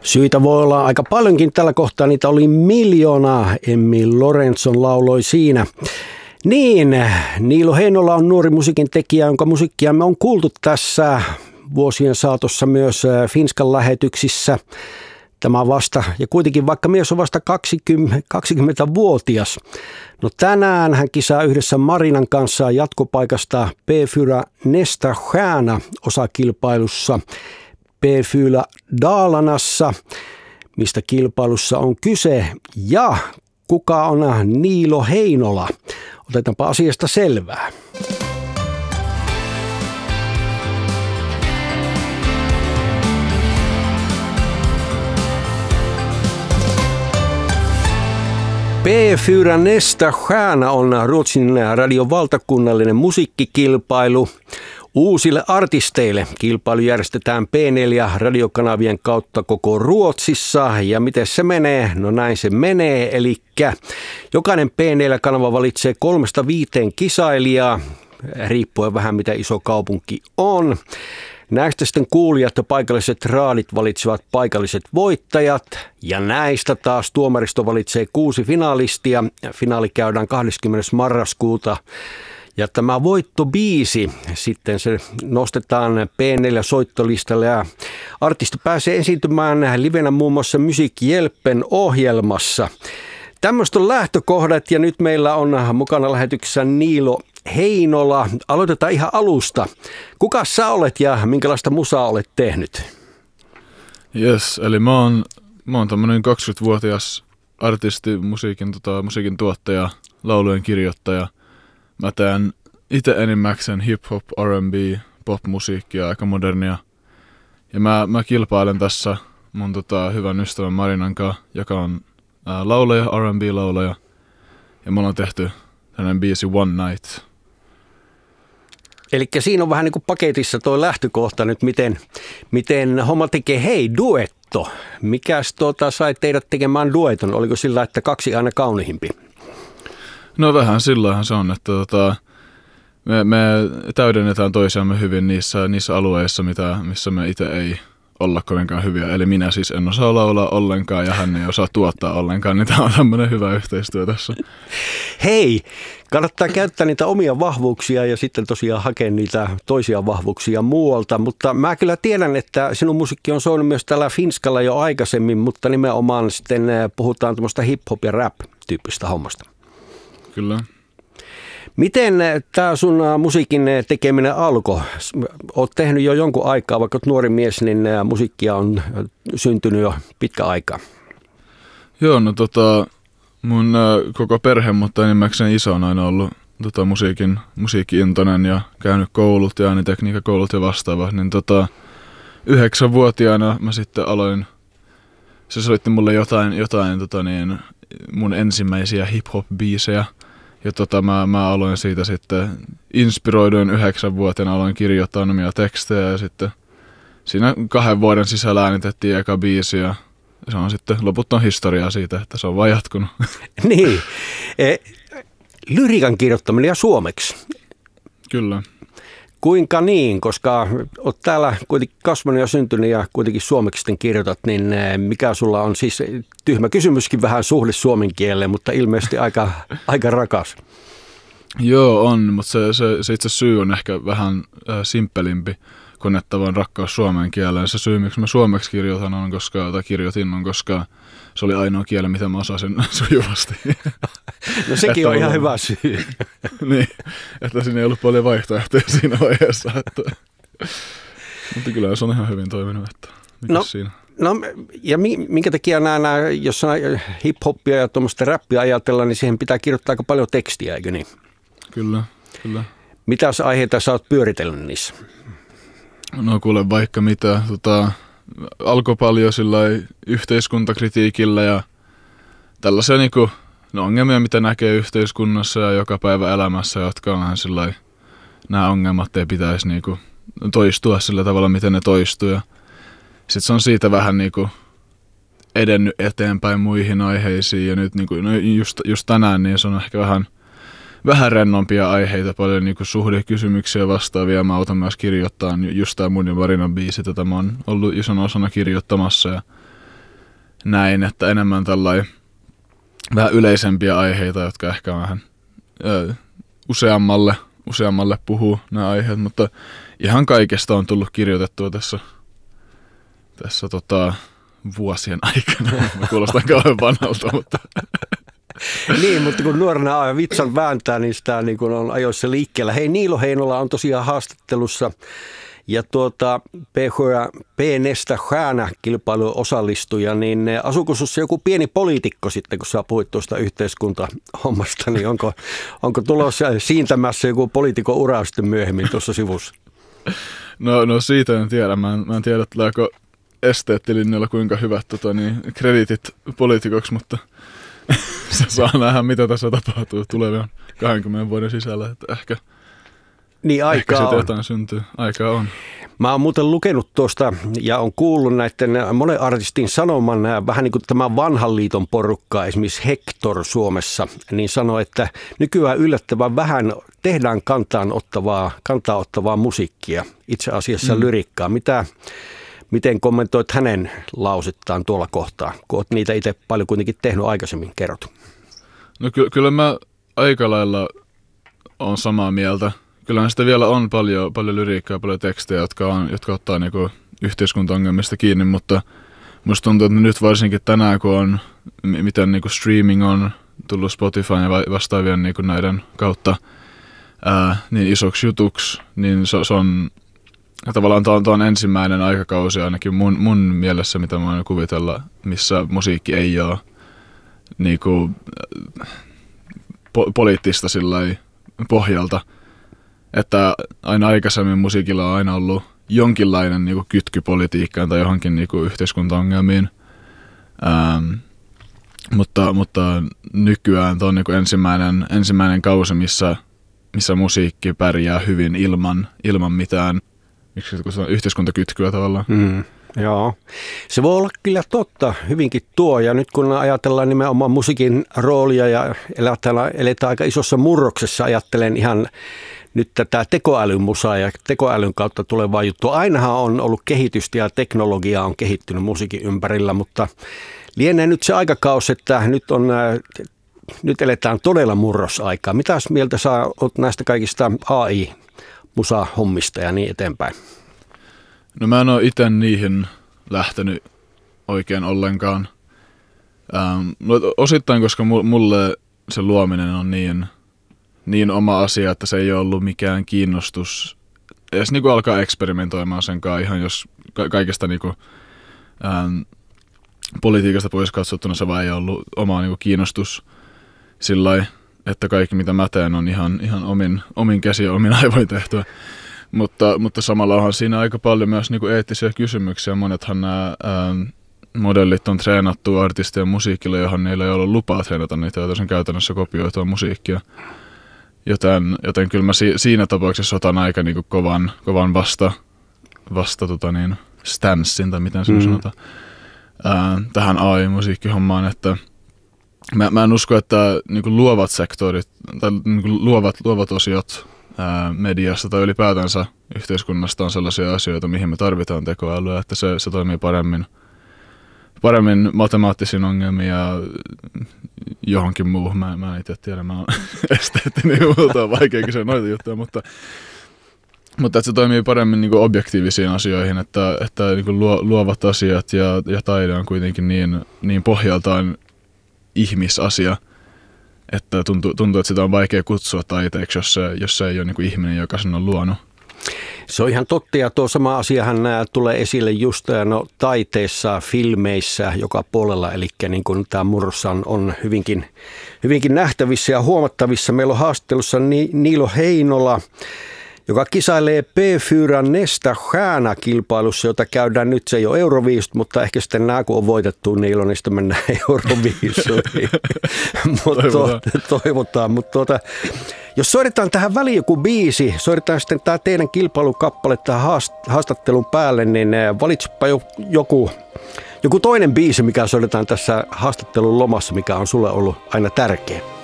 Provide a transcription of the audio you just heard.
Syitä voi olla aika paljonkin tällä kohtaa, niitä oli miljoona. Emil Lorenzon lauloi siinä. Niin, Niilo Heinola on nuori musiikin tekijä, jonka musiikkia me on kuultu tässä vuosien saatossa myös Finskan lähetyksissä. Tämä on vasta, ja kuitenkin vaikka mies on vasta 20-vuotias. No tänään hän kisaa yhdessä Marinan kanssa jatkopaikasta P4 Nästa stjärna osakilpailussa P4 Dalarnassa, mistä kilpailussa on kyse. Ja kuka on Niilo Heinola? Otetaanpa asiasta selvää. P4 Nästa stjärna on Ruotsin radion valtakunnallinen musiikkikilpailu uusille artisteille. Kilpailu järjestetään P4-radiokanavien kautta koko Ruotsissa. Ja miten se menee? No näin se menee. Eli jokainen P4-kanava valitsee 3-5 kisailijaa, riippuen vähän mitä iso kaupunki on. Näistä sitten kuulijat ja paikalliset raadit valitsevat paikalliset voittajat ja näistä taas tuomaristo valitsee 6 finalistia. Finaali käydään 20. marraskuuta ja tämä voittobiisi sitten se nostetaan P4-soittolistalle ja artisti pääsee esiintymään livenä muun muassa Musiikhjälpen ohjelmassa. Tämmöistä on lähtökohdat ja nyt meillä on mukana lähetyksessä Niilo Heinola. Aloitetaan ihan alusta. Kuka sä olet ja minkälaista musaa olet tehnyt? Yes, eli mä oon tämmönen 20-vuotias artisti, musiikin tuottaja, laulujen kirjoittaja. Mä teen itse enimmäkseen hip-hop, R&B, pop-musiikkia, aika modernia. Ja mä kilpailen tässä mun hyvän ystävän Marinan kanssa, joka on laulaja, R&B-laulaja. Ja me ollaan tehty tämmöinen biisi One Night. Eli siinä on vähän niin kuin paketissa tuo lähtökohta nyt, miten homma tekee. Hei, duetto. Mikäs sai teidät tekemään dueton? Oliko sillä, että 2 aina kaunihimpi? No vähän sillähän se on, että me täydennetään toisiamme hyvin niissä alueissa, missä me itse ei olla kovinkaan hyviä. Eli minä siis en osaa laulaa ollenkaan ja hän ei osaa tuottaa ollenkaan, niin tämä on tämmöinen hyvä yhteistyö tässä. Hei, kannattaa käyttää niitä omia vahvuuksia ja sitten tosiaan hakea niitä toisia vahvuuksia muualta, mutta mä kyllä tiedän, että sinun musiikki on soinut myös täällä Finskalla jo aikaisemmin, mutta nimenomaan sitten puhutaan tämmöistä hip-hop ja rap-tyyppistä hommasta. Kyllä. Miten tämä sun musiikin tekeminen alkoi? Olet tehnyt jo jonkun aikaa, vaikka olet nuori mies, niin musiikkia on syntynyt jo pitkä aikaa. Joo, no mun koko perhe, mutta enimmäkseen iso on aina ollut musiikki-intoinen ja käynyt koulut ja äänitekniikkakoulut ja vastaavat. Niin 9-vuotiaana mä sitten aloin, se soitti mulle jotain mun ensimmäisiä hip-hop-biisejä. Ja mä aloin siitä sitten, inspiroiduin 9-vuotiaana, aloin kirjoittaa omia tekstejä ja sitten siinä 2 vuoden sisällä äänitettiin eka biisi ja se on sitten loput on historiaa siitä, että se on vaan jatkunut. Niin, lyriikan kirjoittaminen ja suomeksi. Kyllä. Kuinka niin, koska olet täällä kuitenkin kasvanut ja syntynyt ja kuitenkin suomeksi sitten kirjoitat, niin mikä sulla on siis, tyhmä kysymyskin vähän suhde suomen kieleen, mutta ilmeisesti aika rakas. Joo on, mutta se itse syy on ehkä vähän simppelimpi kuin että vaan rakkaus suomen kieleen. Se syy, miksi mä suomeksi kirjoitin on, koska se oli ainoa kieli, mitä mä osasin sujuvasti. No sekin on ihan hyvä syy. Niin, että siinä ei ollut paljon vaihtoehtoja siinä vaiheessa. Mutta kyllä se on ihan hyvin toiminut, että mikä siinä. No ja minkä takia nämä jos hip-hoppia ja tuommoista räppiä ajatellaan, niin siihen pitää kirjoittaa aika paljon tekstiä, eikö niin? Kyllä. Mitäs aiheita sä oot pyöritellyt niissä? No kuule vaikka mitä. Alkoi paljon yhteiskuntakritiikillä ja tällaisia niinku, ongelmia, mitä näkee yhteiskunnassa ja joka päivä elämässä, jotka on vähän nämä ongelmat ei pitäisi niinku toistua sillä tavalla, miten ne toistuu. Ja sitten se on siitä vähän niinku edennyt eteenpäin muihin aiheisiin ja nyt niinku, just tänään niin se on ehkä vähän rennompia aiheita, paljon niinku suhdekysymyksiä vastaavia. Mä autan myös kirjoittaa just tää mun ja Marinan biisi, tätä mä oon ollut ison osana kirjoittamassa ja näin, että enemmän tällainen vähän yleisempiä aiheita, jotka ehkä vähän useammalle puhuu nämä aiheet, mutta ihan kaikesta on tullut kirjoitettua tässä vuosien aikana. Mä kuulostan kauhean vanhalta, mutta... Niin, mutta kun nuorena vitsan vääntää, niin sitä niin kun on ajoissa liikkeellä. Hei, Niilo Heinola on tosiaan haastattelussa ja P-Nästa Stjärna-kilpailuun osallistuja, niin asuuko sinussa joku pieni poliitikko sitten, kun sä puhuit tuosta yhteiskuntahommasta, niin onko tulossa siintämässä joku poliitikon ura sitten myöhemmin tuossa sivussa? No siitä en tiedä. Mä en tiedä, että tuleeko esteettilinjalla kuinka hyvät krediitit poliitikoksi, mutta se saa nähdä, mitä tässä tapahtuu tulevien 20 vuoden sisällä, että ehkä aikaa se jotain syntyy. Aikaa on. Mä oon muuten lukenut tuosta ja on kuullut näiden monen artistin sanoman vähän niin kuin tämä vanhan liiton porukka, esimerkiksi Hector Suomessa, niin sanoi, että nykyään yllättävän vähän tehdään kantaa ottavaa musiikkia, itse asiassa lyrikkaa. Miten kommentoit hänen lausettaan tuolla kohtaa, kun olet niitä itse paljon kuitenkin tehnyt aikaisemmin, kerrot? No kyllä mä aika lailla on samaa mieltä. Kyllähän sitä vielä on paljon lyriikkaa, paljon tekstejä, jotka ottaa niinku yhteiskuntaongelmista kiinni, mutta musta tuntuu, että nyt varsinkin tänään, kun on, miten niinku streaming on tullut Spotify ja vastaavien niinku näiden kautta niin isoksi jutuksi, niin se on tavallaan tuo on ensimmäinen aikakausi ainakin mun mielessä, mitä mä voin kuvitella, missä musiikki ei ole niinku poliittista sillai pohjalta. Että aina aikaisemmin musiikilla on aina ollut jonkinlainen niinku kytky politiikkaan tai johonkin niinku yhteiskuntaongelmiin. Mutta nykyään tuo on niinku ensimmäinen kausi, missä musiikki pärjää hyvin ilman mitään yhteiskuntakytkyä tavallaan. Joo, se voi olla kyllä totta hyvinkin tuo, ja nyt kun ajatellaan nimenomaan musiikin roolia ja eletään aika isossa murroksessa, ajattelen ihan nyt tätä tekoälymusaa ja tekoälyn kautta tulevaa juttua. Ainahan on ollut kehitystä ja teknologia on kehittynyt musiikin ympärillä, mutta lienee nyt se aikakausi, että nyt eletään todella murrosaikaa. Mitäs mieltä sä oot näistä kaikista AI-musahommista ja niin eteenpäin? No mä en ole itse niihin lähtenyt oikein ollenkaan. Osittain, koska mulle se luominen on niin oma asia, että se ei ole ollut mikään kiinnostus edes niinku alkaa eksperimentoimaan sen kanssa ihan jos kaikesta niinku, politiikasta pois katsottuna se vaan ei ollut oma niinku kiinnostus sillai, että kaikki mitä mä teen on ihan omin käsi ja omin aivoin tehtyä. Mutta samalla onhan siinä aika paljon myös niinku eettisiä kysymyksiä. Monethan nämä modellit on treenattu artistien musiikilla, johon niillä ei ollut lupaa treenata niitä, joita sen käytännössä kopioitua musiikkia. Joten kyllä mä siinä tapauksessa otan aika niinku kovan stanssin, tai miten se sanotaan, tähän AI-musiikkihommaan, että mä en usko, että niinku luovat sektorit tai niinku luovat osiot mediasta tai ylipäätänsä yhteiskunnasta on sellaisia asioita, mihin me tarvitaan tekoälyä, että se toimii paremmin matemaattisiin ongelmiin ja johonkin muuhun. Mä en itse tiedä, mä oon esteettinen ja muuta on vaikea kysyä noita juttuja, mutta että se toimii paremmin niin kuin objektiivisiin asioihin, että niin kuin luovat asiat ja taide on kuitenkin niin pohjaltaan ihmisasia, että tuntuu, että sitä on vaikea kutsua taiteeksi, jos se ei ole niin kuin ihminen, joka sen on luonut. Se on ihan totta, ja tuo sama asiahan tulee esille just taiteessa, filmeissä, joka puolella, eli niin kuin tämä murros on hyvinkin nähtävissä ja huomattavissa. Meillä on haastattelussa Niilo Heinola, joka kisailee P-Nästa Stjärna-kilpailussa, jota käydään nyt, se ei ole Euroviisut, mutta ehkä sitten nämä, kun on voitettu Niilo, niin sitten mennään Euroviisuihin. Toivotaan, mutta jos soitetaan tähän väliin joku biisi, soitetaan sitten tämä teidän kilpailukappale tähän haastattelun päälle, niin valitsepa joku toinen biisi, mikä soitetaan tässä haastattelun lomassa, mikä on sulle ollut aina tärkeä.